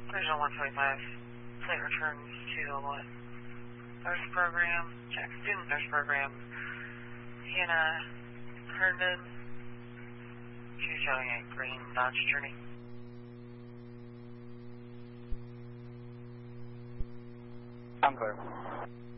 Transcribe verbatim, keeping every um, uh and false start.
Regional one twenty-five, flight returns to the what? Nurse program, check student nurse program, Hannah Herndon. She's showing a green Dodge Journey. I'm clear.